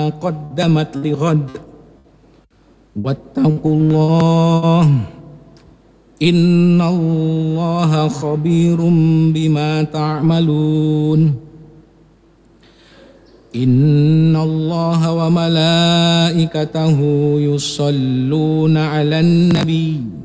قدمت لغد واتقوا الله إن الله خبير بما تعملون إن الله وملائكته يصلون على النبي